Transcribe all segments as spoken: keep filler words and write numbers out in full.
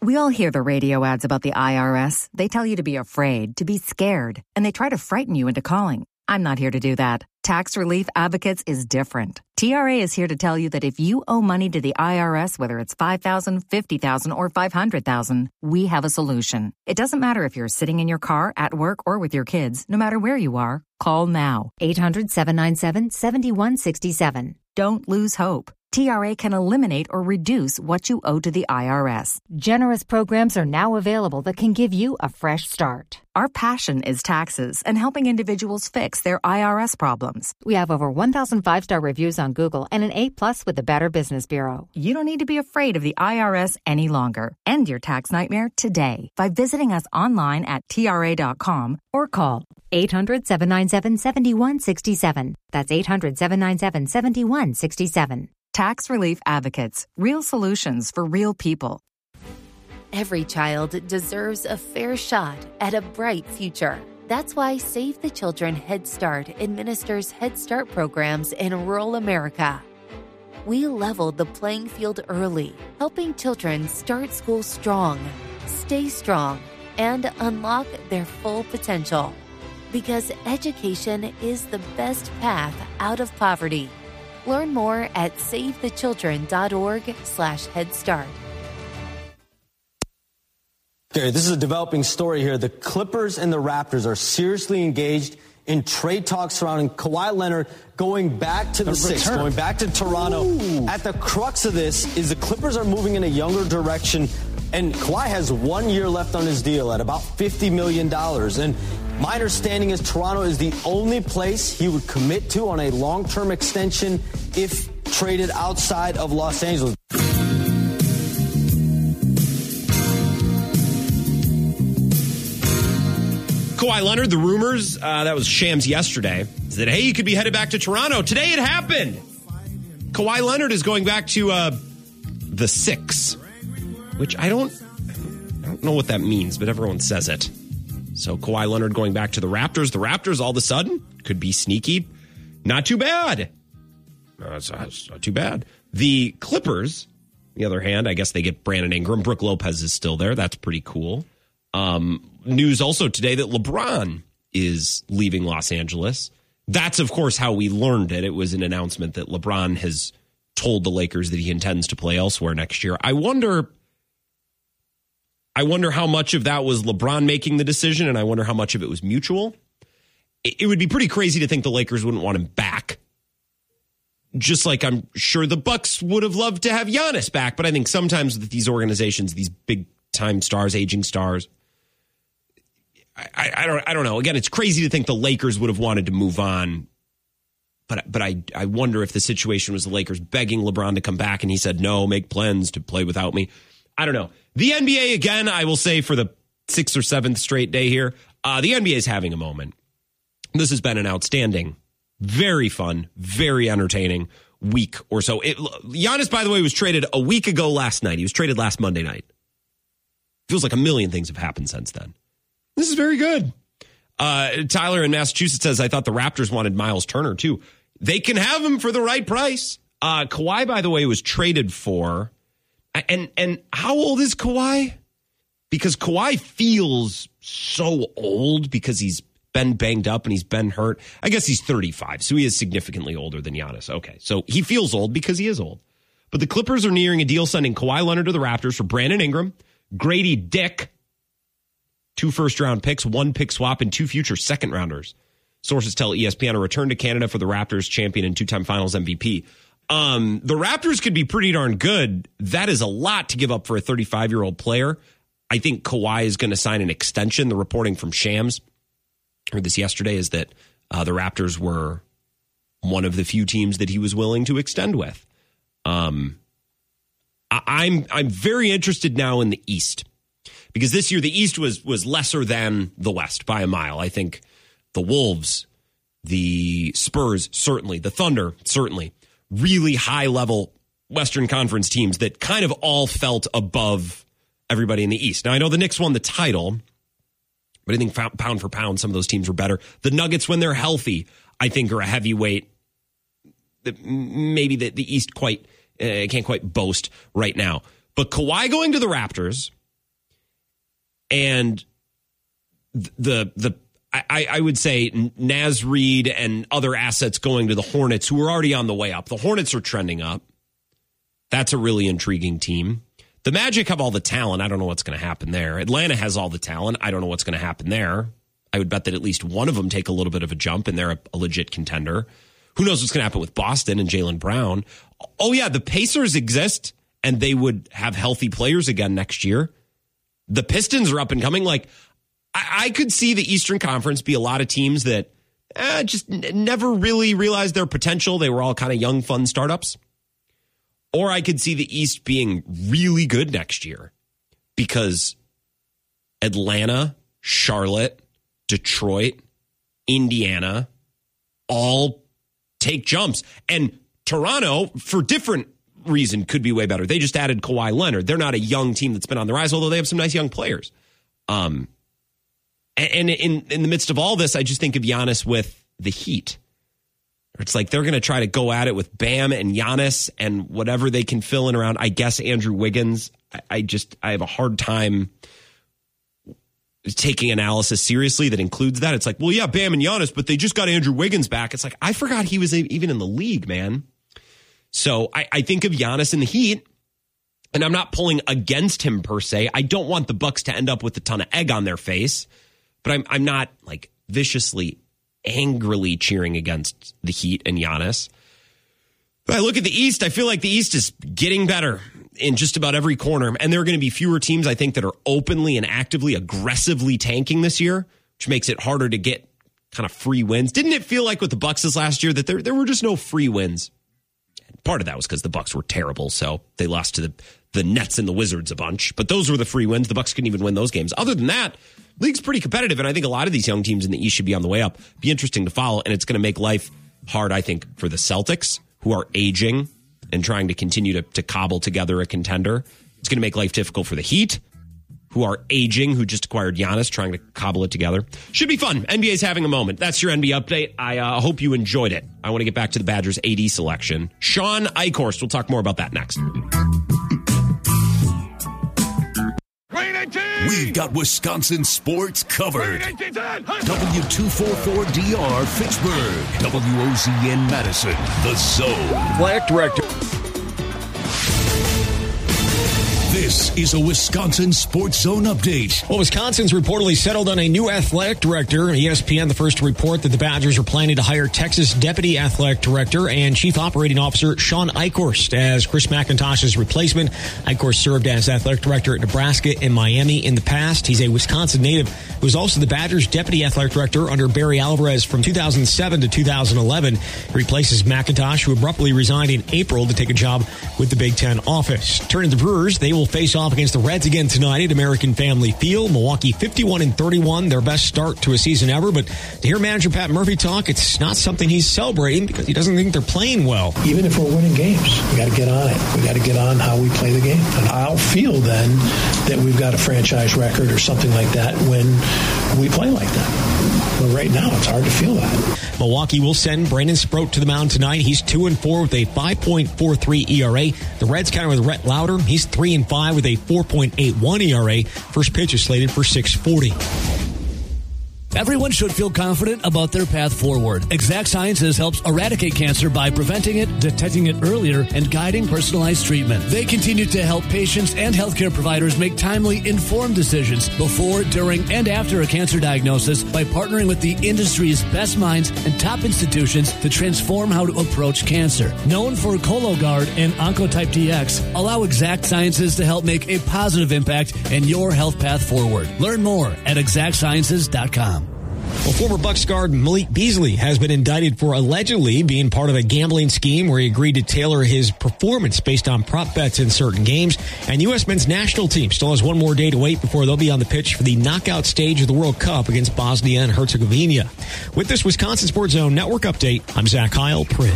We all hear the radio ads about the I R S. They tell you to be afraid, to be scared, and they try to frighten you into calling. I'm not here to do that. Tax Relief Advocates is different. T R A is here to tell you that if you owe money to the I R S, whether it's five thousand dollars, fifty thousand dollars, or five hundred thousand dollars, we have a solution. It doesn't matter if you're sitting in your car, at work, or with your kids. No matter where you are, call now. eight hundred, seven nine seven, seven one six seven. Don't lose hope. T R A can eliminate or reduce what you owe to the I R S. Generous programs are now available that can give you a fresh start. Our passion is taxes and helping individuals fix their I R S problems. We have over one thousand five-star reviews on Google and an A plus with the Better Business Bureau. You don't need to be afraid of the I R S any longer. End your tax nightmare today by visiting us online at T R A dot com or call eight hundred, seven nine seven, seven one six seven. That's eight hundred, seven nine seven, seven one six seven. Tax Relief Advocates. Real solutions for real people. Every child deserves a fair shot at a bright future. That's why Save the Children Head Start administers Head Start programs in rural America. We leveled the playing field early, helping children start school strong, stay strong, and unlock their full potential. Because education is the best path out of poverty. Learn more at save the children dot org slash head start. Okay, this is a developing story here. The Clippers and the Raptors are seriously engaged in trade talks surrounding Kawhi Leonard going back to the, the six, going back to Toronto. Ooh. At the crux of this is the Clippers are moving in a younger direction, and Kawhi has one year left on his deal at about fifty million dollars. And my understanding is Toronto is the only place he would commit to on a long-term extension if traded outside of Los Angeles. Kawhi Leonard, the rumors, uh, that was Shams yesterday, is that, hey, you could be headed back to Toronto. Today it happened. Kawhi Leonard is going back to uh, the six, which I don't, I don't know what that means, but everyone says it. So Kawhi Leonard going back to the Raptors. The Raptors all of a sudden could be sneaky. Not too bad. No, it's not, it's not too bad. The Clippers, on the other hand, I guess they get Brandon Ingram. Brook Lopez is still there. That's pretty cool. Um, news also today that LeBron is leaving Los Angeles. That's, of course, how we learned it. It was an announcement that LeBron has told the Lakers that he intends to play elsewhere next year. I wonder... I wonder how much of that was LeBron making the decision, and I wonder how much of it was mutual. It would be pretty crazy to think the Lakers wouldn't want him back. Just like I'm sure the Bucks would have loved to have Giannis back, but I think sometimes with these organizations, these big-time stars, aging stars, I, I don't I don't know. Again, it's crazy to think the Lakers would have wanted to move on, but but I, I wonder if the situation was the Lakers begging LeBron to come back, and he said, no, make plans to play without me. I don't know. The N B A, again, I will say for the sixth or seventh straight day here, uh, the N B A is having a moment. This has been an outstanding, very fun, very entertaining week or so. It, Giannis, by the way, was traded a week ago last night. He was traded last Monday night. Feels like a million things have happened since then. This is very good. Uh, Tyler in Massachusetts says, I thought the Raptors wanted Miles Turner, too. They can have him for the right price. Uh, Kawhi, by the way, was traded for... And and how old is Kawhi? Because Kawhi feels so old because he's been banged up and he's been hurt. I guess he's thirty-five, so he is significantly older than Giannis. Okay, so he feels old because he is old. But the Clippers are nearing a deal sending Kawhi Leonard to the Raptors for Brandon Ingram, Grady Dick, two first-round picks, one pick swap, and two future second-rounders. Sources tell E S P N a return to Canada for the Raptors champion and two-time Finals M V P. Um, the Raptors could be pretty darn good. That is a lot to give up for a thirty-five-year-old player. I think Kawhi is going to sign an extension. The reporting from Shams, heard this yesterday, is that uh, the Raptors were one of the few teams that he was willing to extend with. Um, I- I'm I'm very interested now in the East, because this year the East was was lesser than the West by a mile. I think the Wolves, the Spurs, certainly, the Thunder, certainly. Really high-level Western Conference teams that kind of all felt above everybody in the East. Now, I know the Knicks won the title, but I think pound for pound, some of those teams were better. The Nuggets, when they're healthy, I think are a heavyweight that maybe the, the East quite uh, can't quite boast right now. But Kawhi going to the Raptors, And the the I, I would say Naz Reid and other assets going to the Hornets, who are already on the way up. The Hornets are trending up. That's a really intriguing team. The Magic have all the talent. I don't know what's going to happen there. Atlanta has all the talent. I don't know what's going to happen there. I would bet that at least one of them take a little bit of a jump, and they're a, a legit contender. Who knows what's going to happen with Boston and Jaylen Brown? Oh, yeah, the Pacers exist, and they would have healthy players again next year. The Pistons are up and coming. Like, I, I could see the Eastern Conference be a lot of teams that eh, just n- never really realized their potential. They were all kind of young, fun startups. Or I could see the East being really good next year because Atlanta, Charlotte, Detroit, Indiana all take jumps. And Toronto, for different reason, could be way better. They just added Kawhi Leonard. They're not a young team that's been on the rise, although they have some nice young players. Um, and in, in the midst of all this, I just think of Giannis with the Heat. It's like they're going to try to go at it with Bam and Giannis and whatever they can fill in around, I guess, Andrew Wiggins. I, I just, I have a hard time taking analysis seriously that includes that. It's like, well, yeah, Bam and Giannis, but they just got Andrew Wiggins back. It's like, I forgot he was even in the league, man. So I, I think of Giannis in the Heat, and I'm not pulling against him per se. I don't want the Bucks to end up with a ton of egg on their face, but I'm I'm not like viciously, angrily cheering against the Heat and Giannis. But I look at the East, I feel like the East is getting better in just about every corner. And there are going to be fewer teams, I think, that are openly and actively, aggressively tanking this year, which makes it harder to get kind of free wins. Didn't it feel like with the Bucks this last year that there, there were just no free wins? Part of that was because the Bucks were terrible, so they lost to the, the Nets and the Wizards a bunch. But those were the free wins. The Bucks couldn't even win those games. Other than that, league's pretty competitive, and I think a lot of these young teams in the East should be on the way up. Be interesting to follow, and it's going to make life hard, I think, for the Celtics, who are aging and trying to continue to, to cobble together a contender. It's going to make life difficult for the Heat, who are aging, who just acquired Giannis, trying to cobble it together. Should be fun. N B A's having a moment. That's your N B A update. I uh, hope you enjoyed it. I want to get back to the Badgers A D selection. Sean Eichhorst. We'll talk more about that next. We've got Wisconsin sports covered. W two forty-four D R Fitchburg. W O Z N Madison. The Zone. Athletic Director. This is a Wisconsin Sports Zone update. Well, Wisconsin's reportedly settled on a new athletic director. E S P N, the first to report that the Badgers are planning to hire Texas Deputy Athletic Director and Chief Operating Officer Sean Eichhorst as Chris McIntosh's replacement. Eichhorst served as Athletic Director at Nebraska and Miami in the past. He's a Wisconsin native who was also the Badgers Deputy Athletic Director under Barry Alvarez from two thousand seven to two thousand eleven. He replaces McIntosh, who abruptly resigned in April to take a job with the Big Ten office. Turning to the Brewers, they will face off against the Reds again tonight at American Family Field. Milwaukee fifty-one and thirty-one, their best start to a season ever. But to hear manager Pat Murphy talk, it's not something he's celebrating because he doesn't think they're playing well. Even if we're winning games, we got to get on it. We got to get on how we play the game. And I'll feel then that we've got a franchise record or something like that when we play like that. But right now, it's hard to feel that. Milwaukee will send Brandon Sproat to the mound tonight. He's two and four with a five point four three E R A. The Reds counter with Rhett Lauder. He's three and five with a four point eight one E R A. First pitch is slated for six forty. Everyone should feel confident about their path forward. Exact Sciences helps eradicate cancer by preventing it, detecting it earlier, and guiding personalized treatment. They continue to help patients and healthcare providers make timely, informed decisions before, during, and after a cancer diagnosis by partnering with the industry's best minds and top institutions to transform how to approach cancer. Known for Cologuard and Oncotype D X, allow Exact Sciences to help make a positive impact in your health path forward. Learn more at exact sciences dot com. Well, former Bucks guard Malik Beasley has been indicted for allegedly being part of a gambling scheme where he agreed to tailor his performance based on prop bets in certain games. And U S men's national team still has one more day to wait before they'll be on the pitch for the knockout stage of the World Cup against Bosnia and Herzegovina. With this Wisconsin Sports Zone Network update, I'm Zach Heil, Pritt.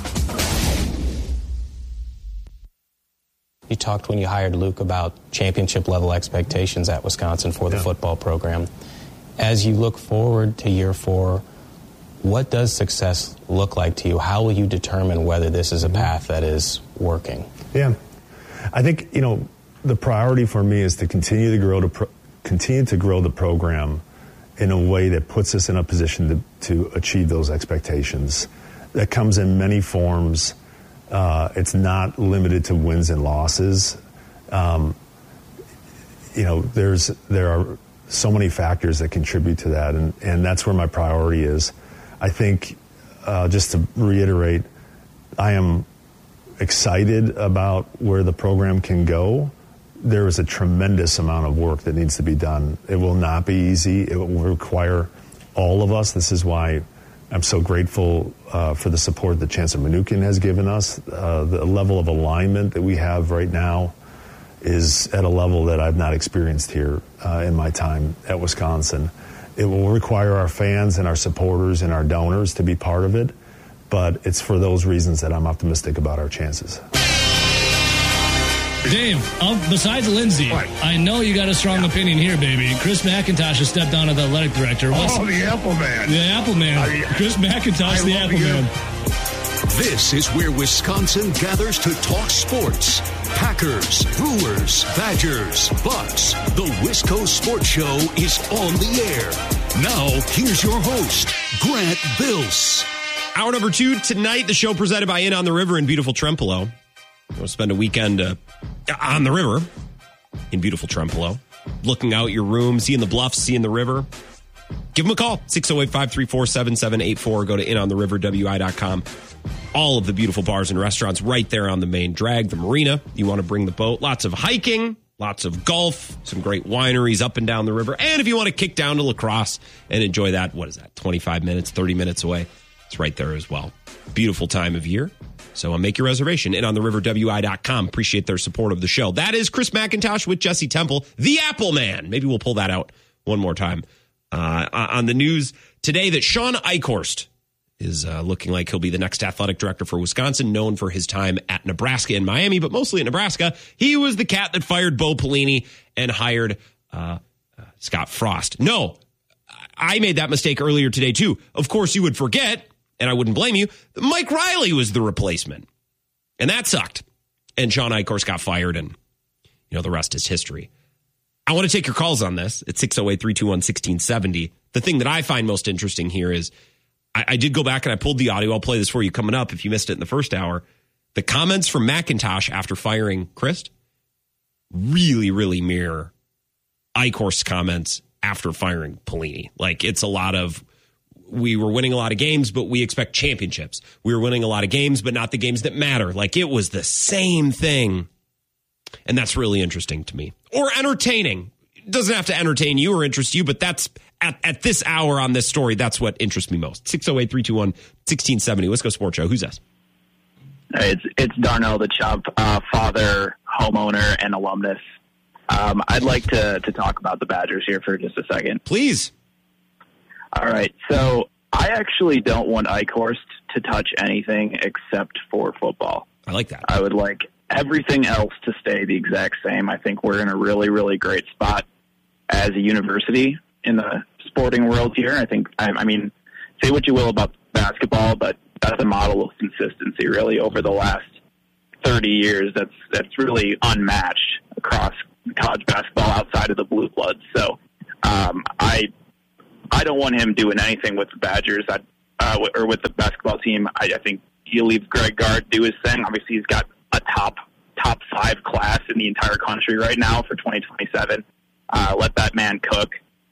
You talked when you hired Luke about championship level expectations at Wisconsin for the yeah. football program. As you look forward to year four, what does success look like to you? How will you determine whether this is a path that is working? Yeah. I think, you know, the priority for me is to continue to grow to pro- continue to grow the program in a way that puts us in a position to, to achieve those expectations. That comes in many forms. Uh, it's not limited to wins and losses. Um, you know, there's there are so many factors that contribute to that, and, and that's where my priority is. I think, uh, just to reiterate, I am excited about where the program can go. There is a tremendous amount of work that needs to be done. It will not be easy. It will require all of us. This is why I'm so grateful uh, for the support that Chancellor Mnuchin has given us. Uh, the level of alignment that we have right now is at a level that I've not experienced here uh, in my time at Wisconsin. It will require our fans and our supporters and our donors to be part of it, but it's for those reasons that I'm optimistic about our chances. Dave, I'll, besides Lindsay, what? I know you got a strong opinion here, baby. Chris McIntosh has stepped down as the athletic director. What's, oh, the Apple Man. The Apple Man. I, Chris McIntosh, I the Apple you. Man. This is where Wisconsin gathers to talk sports. Packers, Brewers, Badgers, Bucks. The Wisco Sports Show is on the air. Now, here's your host, Grant Bills. Hour number two tonight, the show presented by Inn on the River in beautiful Trempealeau. We'll spend a weekend uh, on the river in beautiful Trempealeau, looking out your room, seeing the bluffs, seeing the river. Give them a call, six oh eight, five three four, seven seven eight four. Go to in on the river w i dot com. All of the beautiful bars and restaurants right there on the main drag, the marina. You want to bring the boat. Lots of hiking, lots of golf, some great wineries up and down the river. And if you want to kick down to La Crosse and enjoy that, what is that, twenty-five minutes, thirty minutes away? It's right there as well. Beautiful time of year. So uh, make your reservation, in on the river w i dot com. Appreciate their support of the show. That is Chris McIntosh with Jesse Temple, the Apple Man. Maybe we'll pull that out one more time. Uh, on the news today that Sean Eichhorst is uh, looking like he'll be the next athletic director for Wisconsin, known for his time at Nebraska and Miami, but mostly at Nebraska. He was the cat that fired Bo Pelini and hired uh, uh, Scott Frost. No, I made that mistake earlier today, too. Of course, you would forget, and I wouldn't blame you, Mike Riley was the replacement. And that sucked. And Sean Eichhorst got fired, and, you know, the rest is history. I want to take your calls on this at six oh eight, three two one, one six seven oh. The thing that I find most interesting here is I, I did go back and I pulled the audio. I'll play this for you coming up if you missed it in the first hour. The comments from McIntosh after firing Christ really, really mirror Eichhorst's comments after firing Pelini. Like, it's a lot of, we were winning a lot of games, but we expect championships. We were winning a lot of games, but not the games that matter. Like, it was the same thing. And that's really interesting to me. Or entertaining. It doesn't have to entertain you or interest you, but that's at, at this hour on this story, that's what interests me most. six oh eight, three two one, one six seven oh. Let's go Sports Show. Who's this? It's it's Darnell the Chump, uh, father, homeowner, and alumnus. Um, I'd like to, to talk about the Badgers here for just a second. Please. All right. So I actually don't want Eichhorst to touch anything except for football. I like that. I would like everything else to stay the exact same. I think we're in a really, really great spot as a university in the sporting world here. I think, I, I mean, say what you will about basketball, but that's a model of consistency really over the last thirty years. That's, that's really unmatched across college basketball outside of the blue bloods. So um, I, I don't want him doing anything with the Badgers I, uh, or with the basketball team. I, I think he'll leave Greg Gard do his thing. Obviously, he's got a top top five class in the entire country right now for twenty twenty-seven. Uh, let that man cook.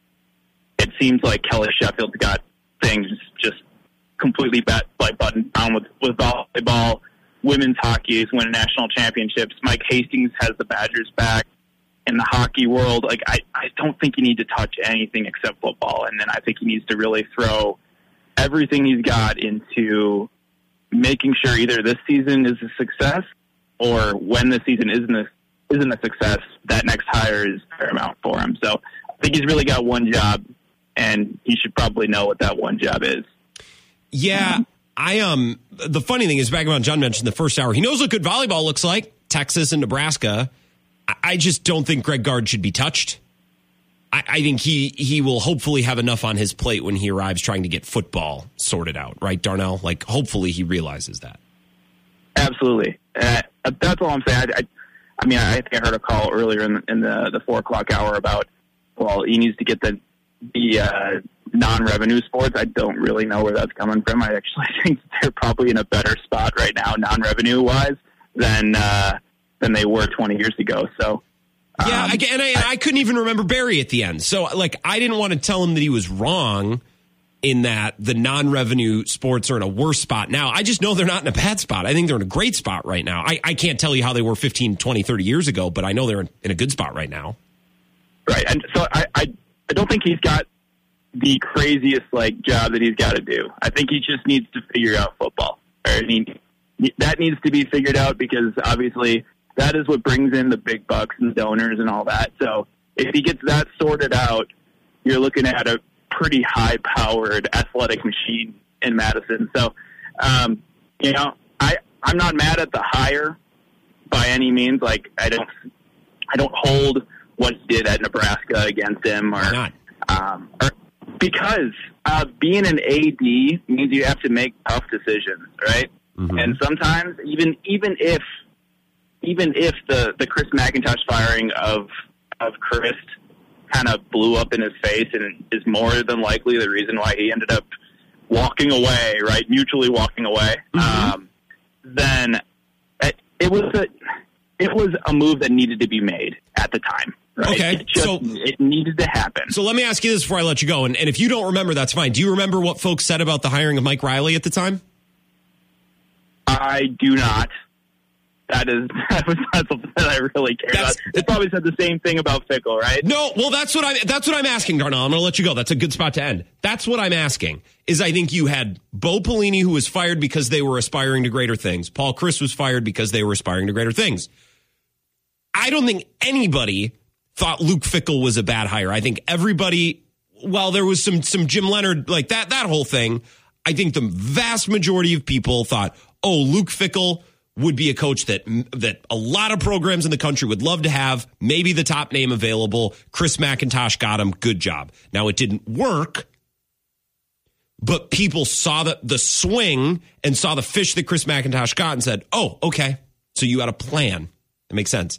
It seems like Kelly Sheffield's got things just completely bet, like buttoned down with, with volleyball. Women's hockey is winning national championships. Mike Hastings has the Badgers back. In the hockey world, like I, I don't think you need to touch anything except football. And then I think he needs to really throw everything he's got into making sure either this season is a success or when the season isn't a, isn't a success, that next hire is paramount for him. So I think he's really got one job, and he should probably know what that one job is. Yeah, I um. The funny thing is, Vagabond John mentioned the first hour. He knows what good volleyball looks like, Texas and Nebraska. I just don't think Greg Gard should be touched. I, I think he he will hopefully have enough on his plate when he arrives trying to get football sorted out, right, Darnell? Like, hopefully he realizes that. Absolutely. Uh, that's all I'm saying. I, I, I mean, I think I heard a call earlier in, the, in the, the four o'clock hour about well, he needs to get the the uh, non-revenue sports. I don't really know where that's coming from. I actually think they're probably in a better spot right now, non-revenue wise, than uh, than they were twenty years ago. So. Yeah, Um, I, and I, I couldn't even remember Barry at the end. So, like, I didn't want to tell him that he was wrong in that the non-revenue sports are in a worse spot now. I just know they're not in a bad spot. I think they're in a great spot right now. I, I can't tell you how they were fifteen, twenty, thirty years ago, but I know they're in, in a good spot right now. Right, and so I, I, I don't think he's got the craziest, like, job that he's got to do. I think he just needs to figure out football. I mean, that needs to be figured out because, obviously, that is what brings in the big bucks and donors and all that. So if he gets that sorted out, you're looking at a pretty high-powered athletic machine in Madison. So, um, you know, I, I'm not mad at the hire by any means. Like, I don't I don't hold what he did at Nebraska against him. or, not? Um, or because uh, being an A D means you have to make tough decisions, right? Mm-hmm. And sometimes even even if Even if the, the Chris McIntosh firing of of Chris kind of blew up in his face and is more than likely the reason why he ended up walking away, right, mutually walking away, mm-hmm. um, then it, it was a it was a move that needed to be made at the time. Right? Okay, it just, so it needed to happen. So let me ask you this before I let you go, and, and if you don't remember, that's fine. Do you remember what folks said about the hiring of Mike Riley at the time? I do not. That is that was not something that I really cared That's, about. They probably said the same thing about Fickle, right? No, well, that's what I that's what I'm asking, Darnell. I'm going to let you go. That's a good spot to end. That's what I'm asking. Is I think you had Bo Pelini, who was fired because they were aspiring to greater things. Paul Chryst was fired because they were aspiring to greater things. I don't think anybody thought Luke Fickell was a bad hire. I think everybody, while there was some some Jim Leonard, like that that whole thing, I think the vast majority of people thought, oh, Luke Fickell would be a coach that that a lot of programs in the country would love to have, maybe the top name available. Chris McIntosh got him. Good job. Now, it didn't work, but people saw the, the swing and saw the fish that Chris McIntosh got and said, oh, okay, so you had a plan. That makes sense.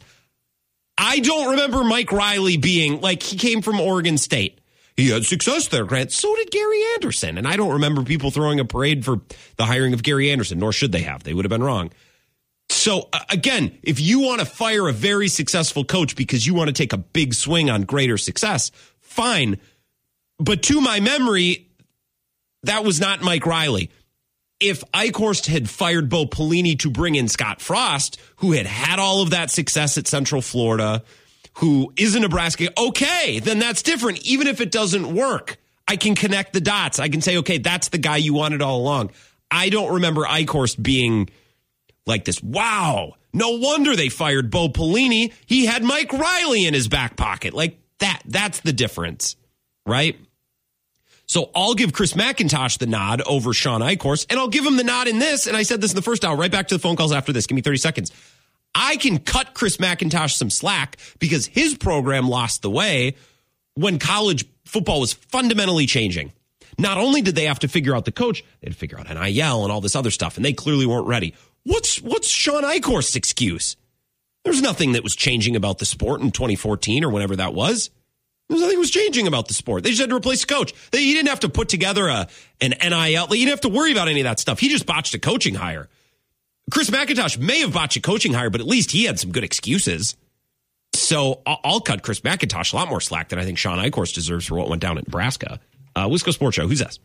I don't remember Mike Riley being, like, he came from Oregon State. He had success there, Grant. So did Gary Anderson. And I don't remember people throwing a parade for the hiring of Gary Anderson, nor should they have. They would have been wrong. So, uh, again, if you want to fire a very successful coach because you want to take a big swing on greater success, fine. But to my memory, that was not Mike Riley. If Eichhorst had fired Bo Pelini to bring in Scott Frost, who had had all of that success at Central Florida, who is a Nebraska, okay, then that's different. Even if it doesn't work, I can connect the dots. I can say, okay, that's the guy you wanted all along. I don't remember Eichhorst being like this, wow, no wonder they fired Bo Pelini. He had Mike Riley in his back pocket. Like that, that's the difference, right? So I'll give Chris McIntosh the nod over Sean Eichhorst, and I'll give him the nod in this, and I said this in the first hour, right back to the phone calls after this. Give me thirty seconds. I can cut Chris McIntosh some slack because his program lost the way when college football was fundamentally changing. Not only did they have to figure out the coach, they had to figure out N I L and all this other stuff, and they clearly weren't ready. What's what's Sean Eichhorst's excuse? There's nothing that was changing about the sport in twenty fourteen or whenever that was. There's nothing was changing about the sport. They just had to replace the coach. They, he didn't have to put together a an N I L. He didn't have to worry about any of that stuff. He just botched a coaching hire. Chris McIntosh may have botched a coaching hire, but at least he had some good excuses. So I'll, I'll cut Chris McIntosh a lot more slack than I think Sean Eichhorst deserves for what went down in Nebraska. Uh, Wisco Sports Show, who's this?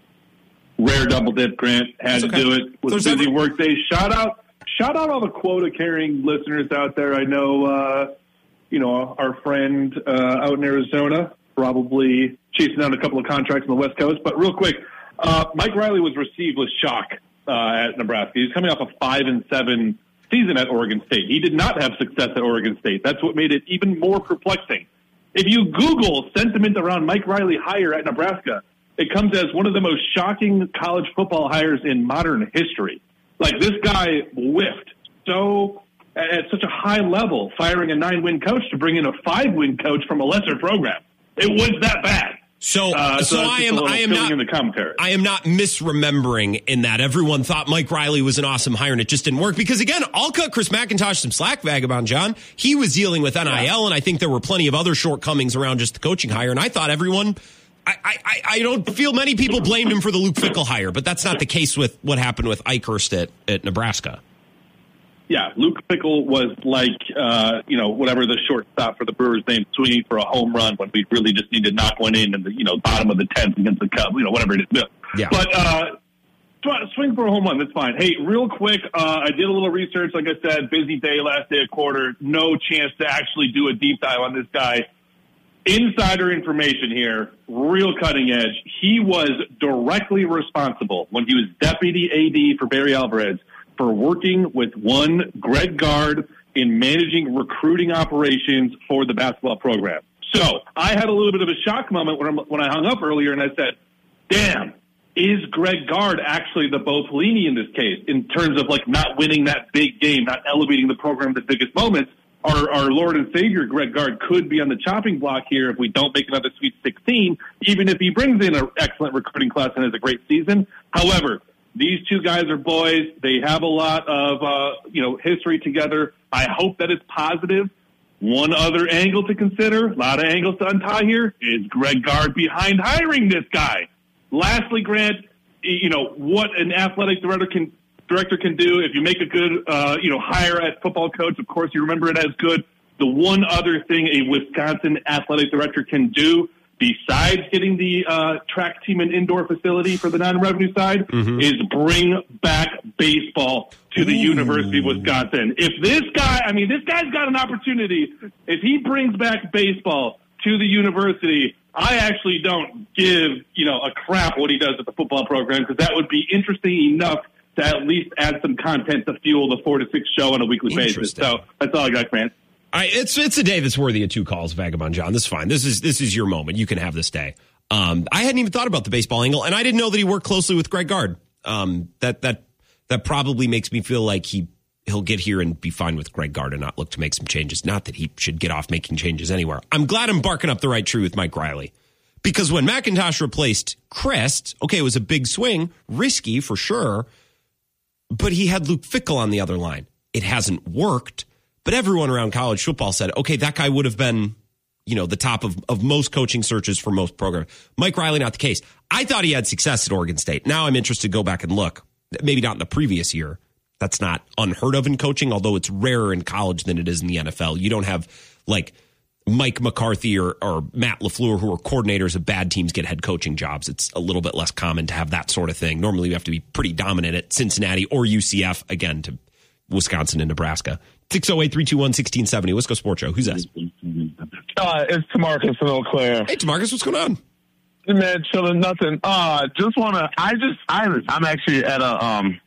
Rare double dip, Grant. Had okay. to do it. Was There's a busy every- work day. Shout out, shout out all the quota carrying listeners out there. I know, uh, you know, our friend uh, out in Arizona probably chasing down a couple of contracts on the West Coast. But real quick, uh, Mike Riley was received with shock uh, at Nebraska. He's coming off a five and seven season at Oregon State. He did not have success at Oregon State. That's what made it even more perplexing. If you Google sentiment around Mike Riley hire at Nebraska, it comes as one of the most shocking college football hires in modern history. Like, this guy whiffed so at such a high level, firing a nine-win coach to bring in a five-win coach from a lesser program. It was that bad. So, uh, so, so I am, I am not, in the commentary. I am not misremembering in that everyone thought Mike Riley was an awesome hire and it just didn't work. Because again, I'll cut Chris McIntosh some slack, Vagabond John. He was dealing with N I L, yeah. and I think there were plenty of other shortcomings around just the coaching hire. And I thought everyone, I, I, I don't feel many people blamed him for the Luke Fickell hire, but that's not the case with what happened with Eichhorst at, at Nebraska. Yeah, Luke Fickell was like, uh, you know, whatever the shortstop for the Brewers name, swinging for a home run when we really just need to knock one in in the, you know, bottom of the tenth against the Cubs, you know, whatever it is. Yeah. But uh, swing for a home run, that's fine. Hey, real quick, uh, I did a little research. Like I said, busy day, last day of quarter. No chance to actually do a deep dive on this guy. Insider information here, real cutting edge. He was directly responsible when he was deputy A D for Barry Alvarez for working with one Greg Gard in managing recruiting operations for the basketball program. So I had a little bit of a shock moment when, I, when I hung up earlier and I said, damn, is Greg Gard actually the Bo Pelini in this case in terms of like not winning that big game, not elevating the program to the biggest moments? Our, our Lord and Savior, Greg Gard, could be on the chopping block here if we don't make another Sweet sixteen, even if he brings in an excellent recruiting class and has a great season. However, these two guys are boys. They have a lot of, uh, you know, history together. I hope that it's positive. One other angle to consider, a lot of angles to untie here, is Greg Gard behind hiring this guy. Lastly, Grant, you know, what an athletic director can director can do if you make a good, uh, you know, hire at football coach. Of course, you remember it as good. The one other thing a Wisconsin athletic director can do, besides getting the uh, track team and indoor facility for the non-revenue side, mm-hmm. is bring back baseball to the Ooh. University of Wisconsin. If this guy, I mean, this guy's got an opportunity. If he brings back baseball to the university, I actually don't give, you know, a crap what he does at the football program, because that would be interesting enough to at least add some content to fuel the four to six show on a weekly basis. So that's all I got, man. All right, it's it's a day that's worthy of two calls, Vagabond John. This is fine. This is this is your moment. You can have this day. Um, I hadn't even thought about the baseball angle, and I didn't know that he worked closely with Greg Gard. Um, that that that probably makes me feel like he he'll get here and be fine with Greg Gard and not look to make some changes. Not that he should get off making changes anywhere. I'm glad I'm barking up the right tree with Mike Riley, because when McIntosh replaced Crest, okay, it was a big swing, risky for sure, but he had Luke Fickell on the other line. It hasn't worked. But everyone around college football said, okay, that guy would have been, you know, the top of, of most coaching searches for most programs. Mike Riley, not the case. I thought he had success at Oregon State. Now I'm interested to go back and look. Maybe not in the previous year. That's not unheard of in coaching, although it's rarer in college than it is in the N F L. You don't have, like, Mike McCarthy or, or Matt LaFleur, who are coordinators of bad teams, get head coaching jobs. It's a little bit less common to have that sort of thing. Normally you have to be pretty dominant at Cincinnati or U C F, again, to Wisconsin and Nebraska. six oh eight, three two one, one six seven oh. Wisco Sports Show. Who's that? Uh, it's Tamarcus from Eau Claire. Hey, Tamarcus, what's going on? Man, chilling, nothing. Uh, just want to, I just, I, I'm actually at a, um,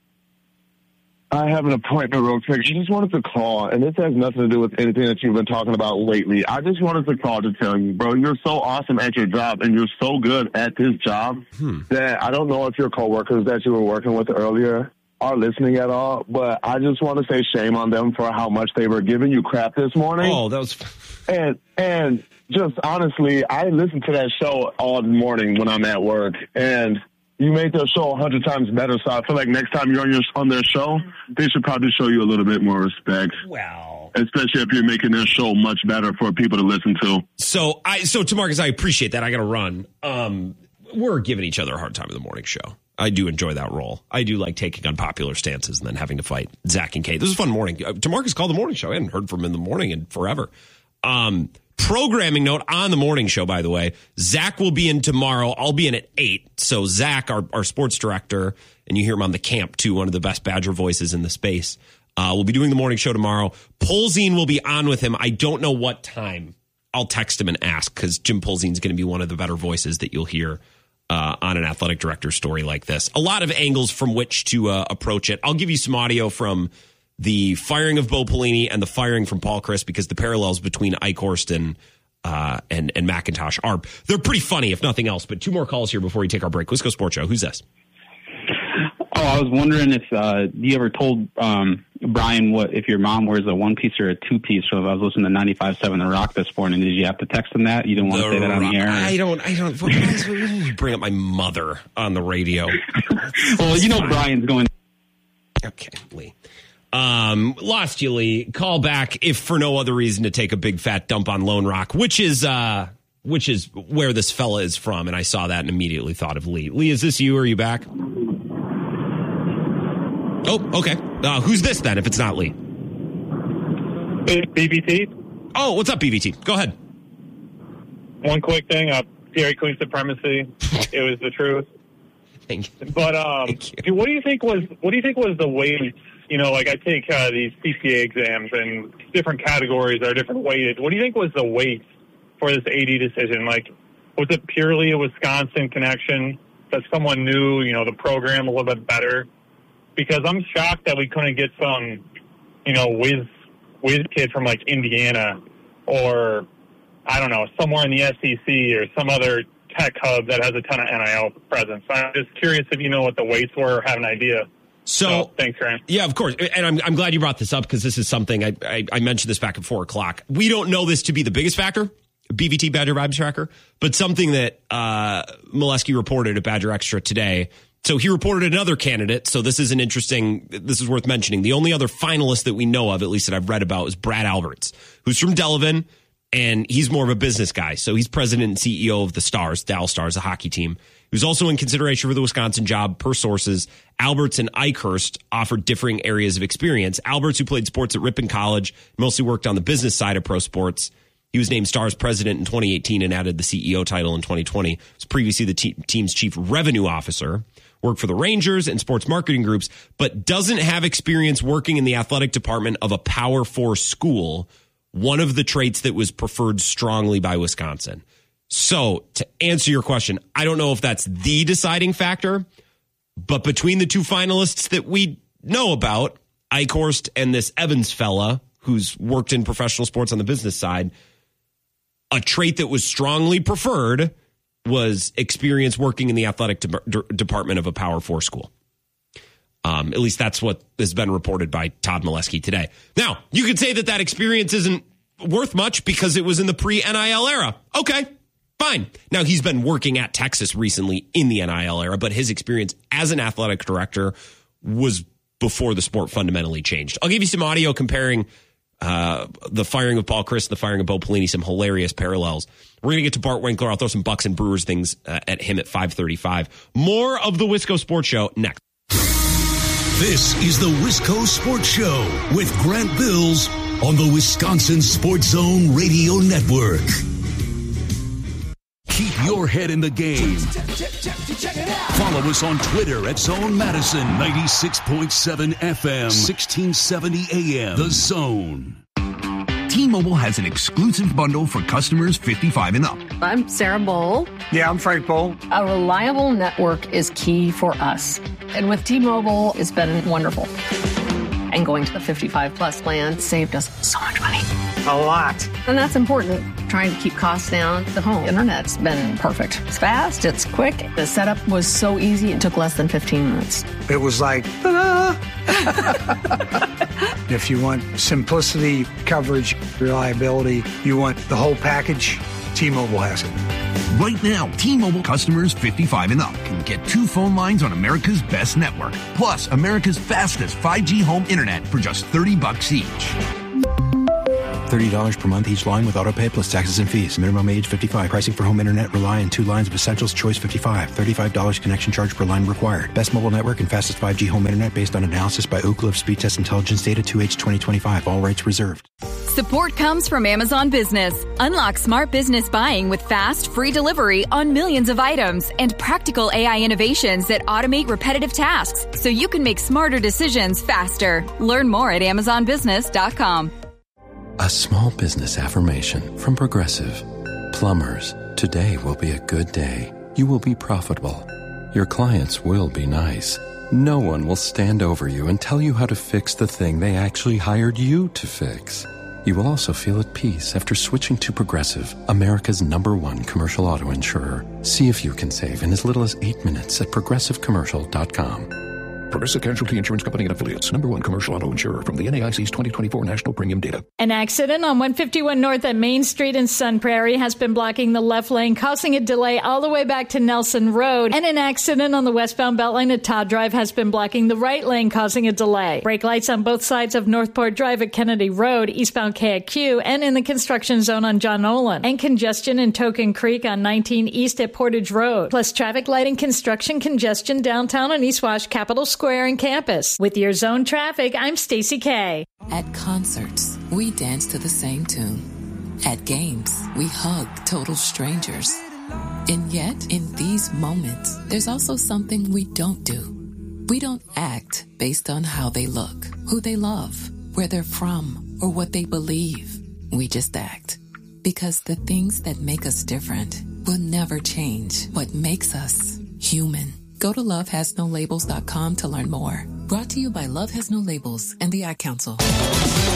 I have an appointment real quick. I just wanted to call, and this has nothing to do with anything that you've been talking about lately. I just wanted to call to tell you, bro, you're so awesome at your job, and you're so good at this job hmm. that I don't know if your coworkers that you were working with earlier are listening at all, but I just want to say shame on them for how much they were giving you crap this morning. Oh, that was... and and just honestly, I listened to that show all morning when I'm at work, and you made their show a hundred times better, so I feel like next time you're on, your, on their show, they should probably show you a little bit more respect. Wow. Especially if you're making their show much better for people to listen to. So, I so Tamarcus, I appreciate that. I got to run. Um, we're giving each other a hard time in the morning show. I do enjoy that role. I do like taking unpopular stances and then having to fight Zach and Kate. This is a fun morning. Uh, Tamarcus called the morning show. I hadn't heard from him in the morning in forever. Um, programming note on the morning show, by the way, Zach will be in tomorrow. I'll be in at eight. So Zach, our, our sports director, and you hear him on the camp too, one of the best Badger voices in the space. Uh, we'll be doing the morning show tomorrow. Polzine will be on with him. I don't know what time. I'll text him and ask, because Jim Polzine's going to be one of the better voices that you'll hear Uh, on an athletic director story like this. A lot of angles from which to uh, approach it. I'll give you some audio from the firing of Bo Pelini and the firing from Paul Chryst, because the parallels between Eichhorst and uh, and, and McIntosh are, they're pretty funny, if nothing else. But two more calls here before we take our break. Wisco Sports Show. Who's this? Uh, I was wondering if uh, you ever told um, Brian what if your mom wears a one piece or a two piece. So if I was listening to ninety-five point seven The Rock this morning, did you have to text him that? You didn't want the to say that on the air? I don't. I don't. Why did you bring up my mother on the radio? Well, you know Brian's going. Okay, Lee. Um, lost you, Lee. Call back if for no other reason to take a big fat dump on Lone Rock, which is uh, which is where this fella is from, and I saw that and immediately thought of Lee. Lee, is this you? Are you back? Oh, okay. Uh, who's this then? If it's not Lee, B B T. Oh, what's up, B B T? Go ahead. One quick thing: uh, Dairy Queen supremacy. It was the truth. Thank you. But um, Thank you. what do you think was what do you think was the weight? You know, like I take uh, these C P A exams, and different categories are different weighted. What do you think was the weight for this A D decision? Like, was it purely a Wisconsin connection that someone knew, you know, the program a little bit better? Because I'm shocked that we couldn't get some, you know, whiz whiz kid from like Indiana or I don't know, somewhere in the S E C or some other tech hub that has a ton of N I L presence. I'm just curious if you know what the weights were or have an idea. So, so thanks, Graham. Yeah, of course. And I'm, I'm glad you brought this up because this is something I, I, I mentioned this back at four o'clock. We don't know this to be the biggest factor, B V T Badger Vibes Tracker, but something that uh, Molesky reported at Badger Extra today. So he reported another candidate. So this is an interesting, this is worth mentioning. The only other finalist that we know of, at least that I've read about, is Brad Alberts, who's from Delavan, and he's more of a business guy. So he's president and C E O of the Stars, Dallas Stars, a hockey team. He was also in consideration for the Wisconsin job per sources. Alberts and Eichhorst offered differing areas of experience. Alberts, who played sports at Ripon College, mostly worked on the business side of pro sports. He was named Stars president in twenty eighteen and added the C E O title in twenty twenty. He was previously the te- team's chief revenue officer. Worked for the Rangers and sports marketing groups, but doesn't have experience working in the athletic department of a Power Four school, one of the traits that was preferred strongly by Wisconsin. So to answer your question, I don't know if that's the deciding factor, but between the two finalists that we know about, Eichhorst and this Evans fella, who's worked in professional sports on the business side, a trait that was strongly preferred was experience working in the athletic de- de- department of a Power Four school. Um, at least that's what has been reported by Todd Molesky today. Now, you could say that that experience isn't worth much because it was in the pre-N I L era. Okay, fine. Now, he's been working at Texas recently in the N I L era, but his experience as an athletic director was before the sport fundamentally changed. I'll give you some audio comparing Uh, the firing of Paul Chryst, the firing of Bo Pelini, some hilarious parallels. We're going to get to Bart Winkler. I'll throw some Bucks and Brewers things uh, at him at five thirty-five. More of the Wisco Sports Show next. This is the Wisco Sports Show with Grant Bills on the Wisconsin Sports Zone Radio Network. Keep your head in the game. Follow us on Twitter at Zone Madison, ninety-six point seven F M, sixteen seventy A M. The Zone. T-Mobile has an exclusive bundle for customers fifty-five and up. I'm Sarah Bowl. Yeah, I'm Frank Bowl. A reliable network is key for us. And with T-Mobile, it's been wonderful. And going to the fifty-five plus plan saved us so much money. A lot. And that's important. Trying to keep costs down. The home internet's been perfect. It's fast. It's quick. The setup was so easy. It took less than fifteen minutes. It was like, ta-da! If you want simplicity, coverage, reliability, you want the whole package, T-Mobile has it. Right now, T-Mobile customers fifty-five and up can get two phone lines on America's best network, plus America's fastest five G home internet for just thirty bucks each. thirty dollars per month each line with autopay plus taxes and fees. Minimum age fifty-five. Pricing for home internet rely on two lines of Essentials Choice fifty-five. thirty-five dollars connection charge per line required. Best mobile network and fastest five G home internet based on analysis by Oak Cliff Speed Test Intelligence Data two H twenty twenty-five. All rights reserved. Support comes from Amazon Business. Unlock smart business buying with fast, free delivery on millions of items and practical A I innovations that automate repetitive tasks so you can make smarter decisions faster. Learn more at amazon business dot com. A small business affirmation from Progressive. Plumbers, today will be a good day. You will be profitable. Your clients will be nice. No one will stand over you and tell you how to fix the thing they actually hired you to fix. You will also feel at peace after switching to Progressive, America's number one commercial auto insurer. See if you can save in as little as eight minutes at progressive commercial dot com. Progressive Casualty Insurance Company and Affiliates. Number one commercial auto insurer from the N A I C's twenty twenty-four National Premium Data. An accident on one fifty-one North at Main Street in Sun Prairie has been blocking the left lane, causing a delay all the way back to Nelson Road. And an accident on the westbound Beltline at Todd Drive has been blocking the right lane, causing a delay. Brake lights on both sides of Northport Drive at Kennedy Road, eastbound K at Q, and in the construction zone on John Nolan. And congestion in Token Creek on nineteen East at Portage Road. Plus traffic light and construction congestion downtown on East Wash, Capitol Square, and Campus. With your zone traffic, I'm Stacey K. At concerts, we dance to the same tune. At games, we hug total strangers. And yet, in these moments, there's also something we don't do. We don't act based on how they look, who they love, where they're from, or what they believe. We just act. Because the things that make us different will never change what makes us human. Go to love has no labels dot com to learn more. Brought to you by Love Has No Labels and the Ad Council.